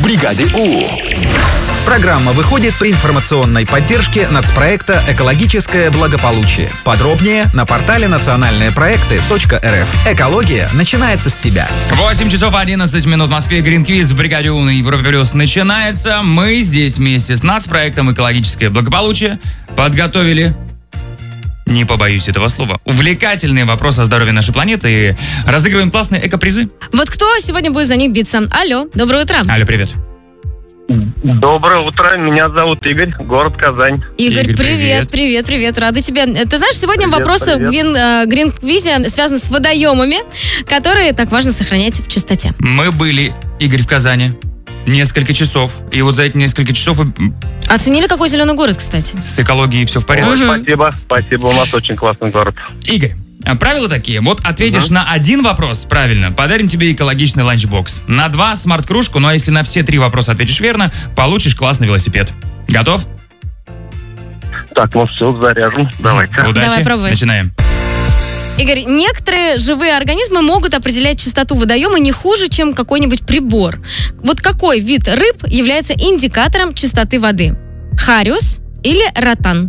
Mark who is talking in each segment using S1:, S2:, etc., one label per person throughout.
S1: бригаде У.
S2: Программа выходит при информационной поддержке нацпроекта «Экологическое благополучие». Подробнее на портале национальныепроекты.рф. Экология начинается с тебя.
S3: 8 часов 11 минут в Москве. Грин-квиз в бригаде У на Европе Плюс начинается. Мы здесь вместе с нацпроектом «Экологическое благополучие» подготовили, не побоюсь этого слова, увлекательные вопросы о здоровье нашей планеты и разыгрываем классные эко-призы.
S4: Вот кто сегодня будет за них биться? Алло, доброе утро.
S3: Алло, привет.
S5: Доброе утро, меня зовут Игорь, город Казань.
S4: Игорь,
S3: Игорь,
S4: привет, рада тебя. Ты знаешь, сегодня
S5: Привет,
S4: вопросы
S5: привет.
S4: в Грин-квизе связаны с водоемами, которые так важно сохранять в чистоте.
S3: Мы были, Игорь, в Казани несколько часов. И вот за эти несколько часов
S4: Оценили, какой зеленый город, кстати?
S3: с экологией все в порядке.
S5: Ой, спасибо, у нас очень классный город.
S3: Игорь, правила такие. Вот ответишь на один вопрос правильно, подарим тебе экологичный ланчбокс. На 2 смарт-кружку, ну а если на все 3 вопроса ответишь верно, получишь классный велосипед. Готов?
S5: Так, ну все, заряжен, давайте.
S3: Удачи.
S4: Давай, пробуй.
S3: Начинаем.
S4: Игорь, некоторые живые организмы могут определять чистоту водоема не хуже, чем какой-нибудь прибор. Вот какой вид рыб является индикатором чистоты воды? Хариус или ротан?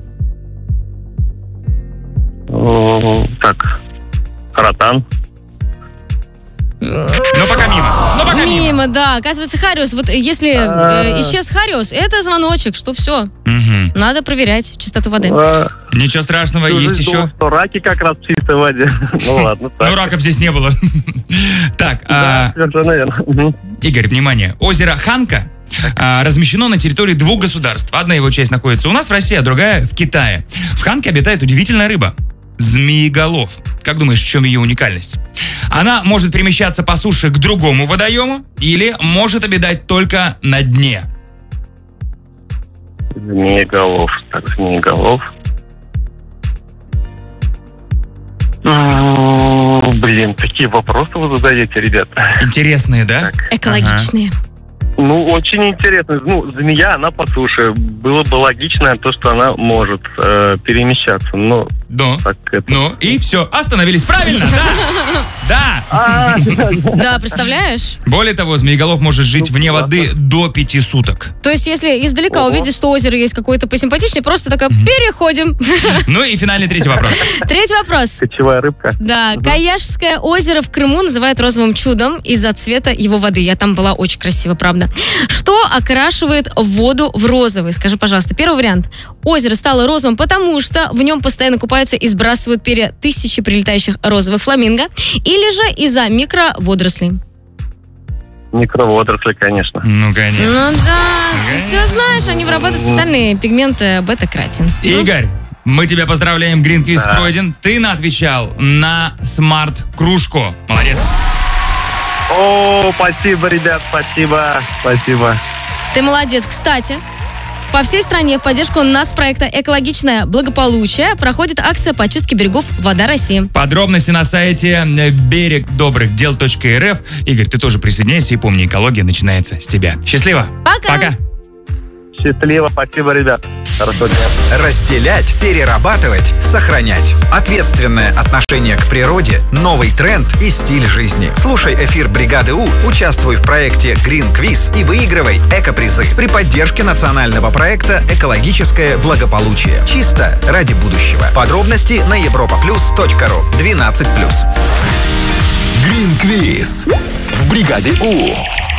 S5: Так, ротан.
S3: Ну пока мимо.
S4: Мимо, да. Оказывается, хариус. Вот если исчез хариус, это звоночек, что все.
S3: Мгм.
S4: Надо проверять чистоту воды.
S3: Ничего страшного, есть еще.
S5: Что раки как раз в чистой воде. Ну ладно, так.
S3: Ну, раков здесь не было. Так,
S5: Да, совершенно верно.
S3: Игорь, внимание. Озеро Ханка размещено на территории 2 государств. Одна его часть находится у нас в России, а другая в Китае. В Ханке обитает удивительная рыба – змееголов. Как думаешь, в чем ее уникальность? Она может перемещаться по суше к другому водоему или может обитать только на дне.
S5: Змееголов. Так, змееголов. Блин, такие вопросы вы задаете, ребята.
S3: Интересные, да?
S4: Экологичные.
S5: Ну, очень интересно. Ну, змея, она по суше. Было бы логично то, что она может перемещаться. Но
S3: Да.
S5: так это...
S3: Ну и все, остановились. Правильно, да? Да.
S4: Да, представляешь?
S3: Более того, змееголов может жить вне воды до 5 суток.
S4: То есть, если издалека
S5: Ого.
S4: увидишь, что озеро есть какое-то посимпатичнее, просто такая переходим.
S3: Ну и финальный 3-й вопрос.
S4: 3-й вопрос.
S5: Кочевая рыбка.
S4: Да, Каяшское озеро в Крыму называют розовым чудом из-за цвета его воды. Я там была, очень красиво, правда. Что окрашивает воду в розовый? Скажи, пожалуйста. Первый вариант. Озеро стало розовым, потому что в нем постоянно купаются и сбрасывают перья тысячи прилетающих розовых фламинго. Или же из-за микроводорослей.
S5: Микроводоросли, конечно.
S3: Ну, конечно.
S4: Ну да, ты все знаешь, они вырабатывают специальные пигменты бета-каротин.
S3: Игорь, мы тебя поздравляем, Грин-квиз пройден. Ты отвечал на смарт-кружку. Молодец.
S5: О, спасибо, ребят, спасибо.
S4: Ты молодец. Кстати, по всей стране в поддержку нацпроекта «Экологичное благополучие» проходит акция по очистке берегов «Вода России».
S3: Подробности на сайте берегдобрыхдел.рф. Игорь, ты тоже присоединяйся и помни, экология начинается с тебя. Счастливо.
S4: Пока.
S5: Счастливо, спасибо, ребят. Хорошо дня.
S2: Разделять, перерабатывать, сохранять. Ответственное отношение к природе, новый тренд и стиль жизни. Слушай эфир бригады У, участвуй в проекте Green Quiz и выигрывай эко-призы при поддержке национального проекта «Экологическое благополучие». Чисто ради будущего. Подробности на europaplus.ru 12+.
S1: Грин-квиз в бригаде У.